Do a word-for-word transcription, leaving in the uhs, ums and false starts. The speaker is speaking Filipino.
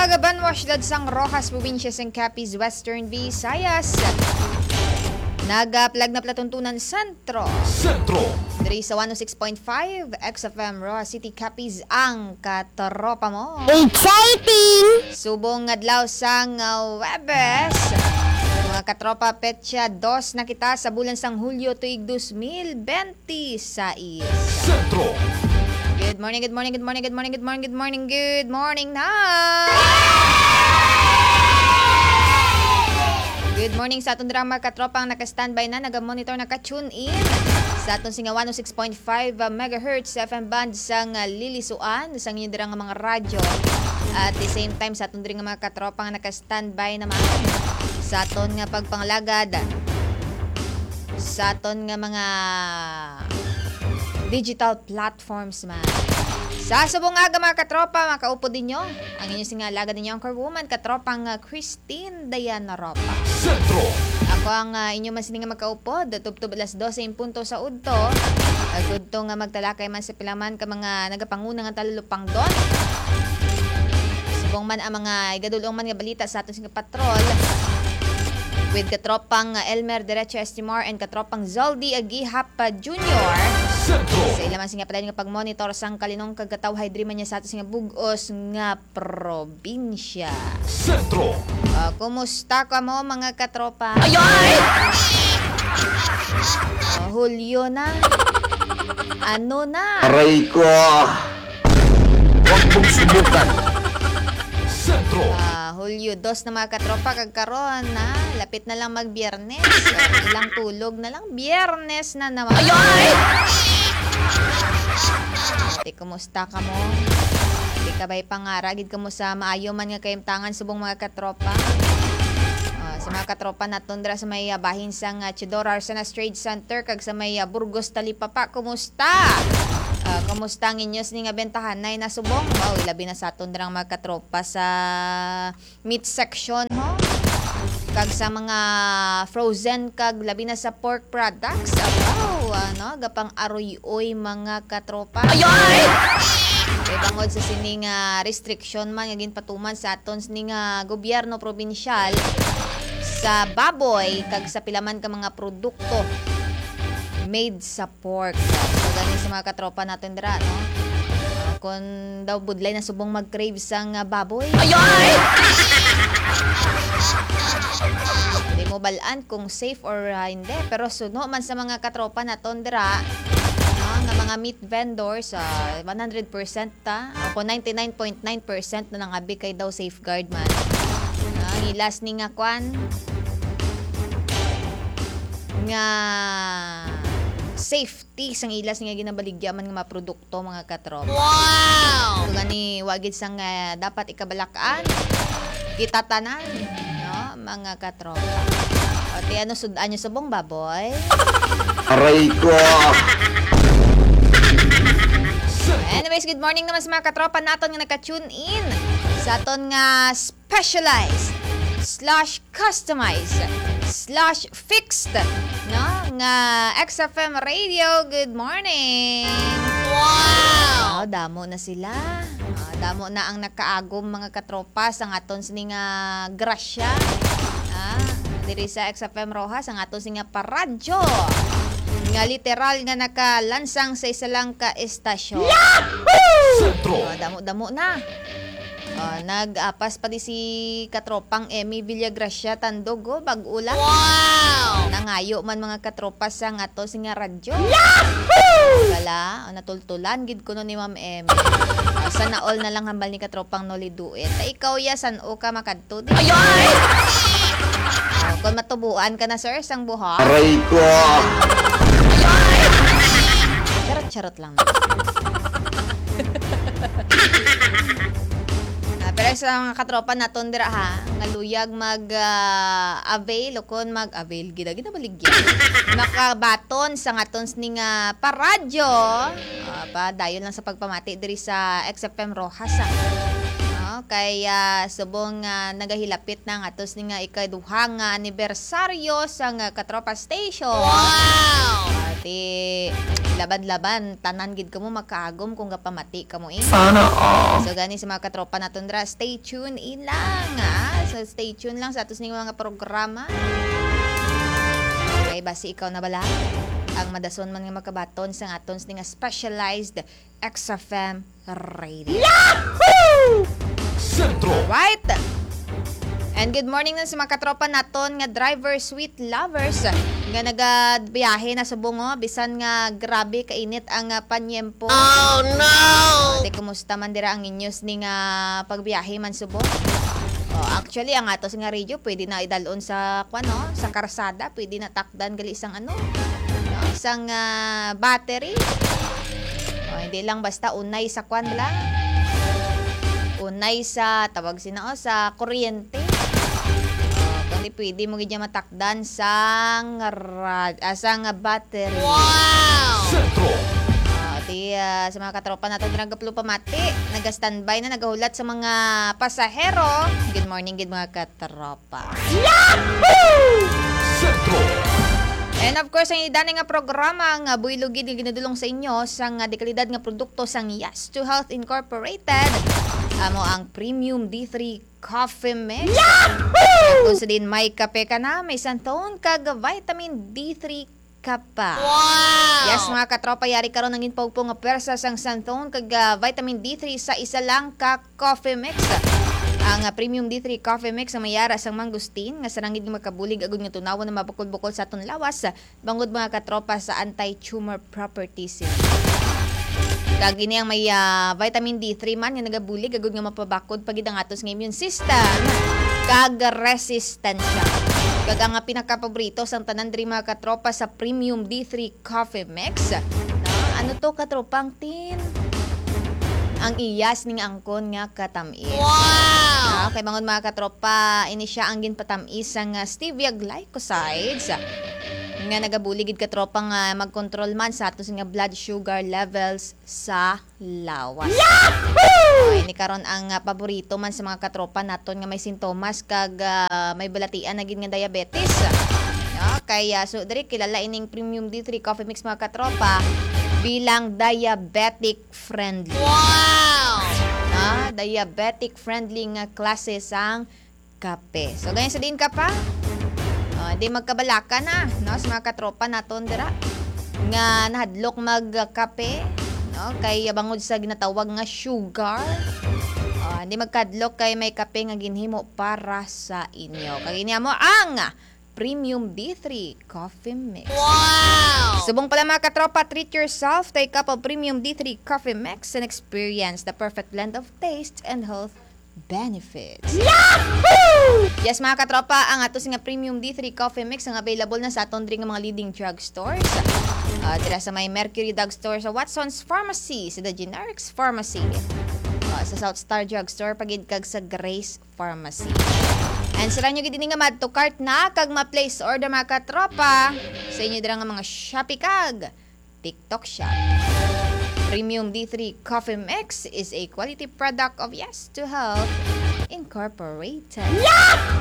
umaga, Banwa, Siyudad Sang Rojas, Provincia Sang Capiz, Western Visayas. Nagaplag na Platuntunan Sentro. Sentro. Dari sa one oh six point five, X F M, Rojas City, Capiz, ang katropa mo. Exciting! Subong adlaw sang uh, Webes. Mga katropa, petsa dos na kita sa bulan sang Hulyo tuig twenty twenty-six. Sentro. Good morning, good morning, good morning, good morning, good morning, good morning, good morning na! Good morning sa atong drama katropang naka-standby na, naga-monitor, naka-tune in sa atong singa one oh six point five megahertz F M band sang uh, Lilisuan, sa inyo dirang mga radyo. At the same time sa atong dirang mga katropang naka-standby naman sa aton nga pagpanglagad sa aton nga mga digital platforms man. Sa subong aga mga katropa, makaupo din nyo ang inyong singalagad ninyo, anchor woman, katropang uh, Christine Diana Ropa. Sentro. Ako ang uh, inyong masining nga makaupo, datubtub alas dose in punto sa udto. Agud to nga magtalakay man sa pilaman ka mga nagapanguna nga talulupang doon. Subong man ang mga igadulong man nga balita sa aton singa patrol. With katropang uh, Elmer Derecho Estimar and katropang Zoldi Agihap uh, Junior Sentro. Sa ilaman singa pala nga pagmonitor sang kalinong kagatawhay driman niya sa ato singa bugos nga probinsya. Sentro. Uh, kumusta ka mo mga katropa? Ayoy! Uh, Hulyo na. Ano na? Aray ko! Huwag mong subukan! Sentro. Uh, Hulyo dos na mga katropa kagkaroon na. Lapit na lang mag-biyernes. Uh, ilang tulog na lang. Biyernes na naman. Ayoy! Di kumusta ka mo? Di ka ba'y pangaragid ka mo sa maayo man nga kayimtangan subong mga katropa? Uh, sa mga katropa na tundra sa may uh, bahin sang uh, Chidor Arsena Trade Center kag sa may uh, Burgos Talipapa, kumusta? Uh, kumusta ang inyos ni nga bentahan na nasubong? Wow, labi na sa tundrang mga katropa sa meat section ho? Kag sa mga frozen kag labi na sa pork products. Wow, ano, gapang aroy-oy mga katropa. Ayoy! Kay bangod sa sining uh, restriction man nga ginpatuman sa aton sining uh, gobyerno probinsyal sa baboy kag sa pilaman ka mga produkto made sa pork. So gani sa mga katropa natin dira, no? Uh, kung daw budlay na subong mag-crave sang uh, baboy. Ayoy! Hindi mo balaan kung safe or uh, hindi. Pero suno man sa mga katropa na tondra, no, nga mga meat vendors, uh, one hundred percent ta, o ninety-nine point nine percent na nangabi kay daw safeguard man. No, ilas ni nga kwan, nga safety sang ilas nga ginabaligyaman nga mga produkto mga katropa. Wow! So gani wagid sang uh, dapat ikabalakaan, kitatanan, no, mga katropa. O ti ano sudan nyo subong baboy? Aray ko! Anyways, good morning naman sa mga katropa naton nga naka-tune in sa aton nga specialized slash customized slash fixed, no, nga X F M radio. Good morning! Wow! Oh, damo na sila. Oh, damo na ang nakaagom mga katropa sa aton sining nga grasya. Ah, diri sa X F M Rojas ang aton sining nga paradyo. Nga literal nga nakalansang sa isa lang ka estasyon. Sentro. Oh, damo-damo na. Oh, nag-apas pa di si katropang Emmy Villagracia Tandogo bag-ula. Wow! Nangayo man mga katropa sa nga to singa radyo. Kala, oh, natultulan gid kuno ni Ma'am Emmy. Oh, sana all na lang hambal ni katropang Noliduet. Ta ikaw ya san o ka makadto di. Ayoy! Oh, kung matubuan ka na sir sang buhok. Aray ko! Charot-charot lang. Pero sa mga katropa naton dira ha, nga luyag mag-avail uh, o kon mag-avail gida gida baligyan. Nakabaton sa ngaton ning uh, paradyo. Uh, pa dayon lang sa pagpamati diri sa X F M Rojas. Uh, kay uh, subong uh, nagahilapit na nga atos ning uh, ikaduha nga anibersaryo sa uh, Katropa Station. Wow! Uh, di laban-laban tanan gid kamo makaagom kung gapamati kamo eh. Sana all. So gani sa mga katropa naton dra, stay tuned ilang ha. So stay tuned lang sa atos ning mga programa. Kay basi ikaw na bala ang madason man nga makabaton sa aton ning specialized X F M radio. Yahoo! Sentro. Right. And good morning na sa mga katropa naton nga driver, sweet lovers nga nagabiyahe na sa bungo bisan nga grabe kainit ang uh, panyempo. Oh no! Di kumusta man dira ang inyos ni nga pagbiyahe man subo? Oh, actually ang atos nga radio pwede na idalon sa kwano, sa karsada, pwede na takdan gali isang ano, no, isang uh, battery. Oh, hindi lang basta unay sa kwan lang. Unay sa tawag sina o sa kuryente. Oh, kundi pwede mo gid matakdan sang rad, ah, sang battery. Wow! Sentro. Ah, di ah, sa mga katropa natin nagaplo pamati, naga-standby na nagahulat sa mga pasahero. Good morning gid mga katropa. Sentro. And of course, ang idani nga programa nga buylugid nga ginadulong sa inyo sang nga dekalidad nga produkto sang Yes to Health Incorporated. Amo ang Premium D three Coffee Mix. Kung sa din may kape ka na, may santon kag vitamin D three ka pa. Wow! Yes, mga katropa, yari karon ang inpogpo nga persa sang santon kag uh, vitamin D three sa isa lang ka coffee mix. Ang uh, Premium D three Coffee Mix ang mayara sang mangustin nga sarangid nga makabulig agud nga tunawon na mabukol-bukol sa aton lawas bangod mga katropa sa anti-tumor properties. Kag ini ang may uh, vitamin D three man nga nagabulig agud nga mapabakod pagid ang atos nga immune system kag resistensya. Kag ang uh, pinakapaborito sang tanan diri mga katropa sa Premium D three Coffee Mix. No? Ano to katropang tin? Ang iyas ning angkon nga katamis. Wow! Ah, kay bangon mga katropa, ini siya ang ginpatamis ang uh, stevia glycosides nga nagabuligid katropa nga magkontrol man sa atos nga blood sugar levels sa lawas. Yahoo! Ini karon ang uh, paborito man sa mga katropa naton nga may sintomas kag uh, may balatian na gid nga diabetes. No, kaya so diri kilala ining Premium D three Coffee Mix mga katropa bilang diabetic friendly. Wow! Ah, diabetic friendly nga klase sang kape. So ganyan sa din ka pa. Uh, di magkabalaka na, no, sa mga katropa naton dira nga nahadlok magkape, no, kay bangod sa ginatawag nga sugar. Uh, di magkadlok kay may kape nga ginhimo para sa inyo. Kay niya mo ang Premium D three Coffee Mix. Wow! Subong pala mga katropa, treat yourself. Take up of Premium D three Coffee Mix and experience the perfect blend of taste and health benefits. Yahoo! Yes mga katropa, ang atos nga Premium D three Coffee Mix ang available na sa aton diri nga mga leading drugstores. Uh, dira sa may Mercury Drugstore, sa Watson's Pharmacy, sa The Generics Pharmacy, uh, sa South Star Drugstore, pagid kag sa Grace Pharmacy. And sila nyo gid nga mad to cart na kag ma-place order mga katropa sa inyo dira nga mga Shopee kag TikTok Shop. Premium D three Coffee Mix is a quality product of Yes to Health Incorporated. Yahoo!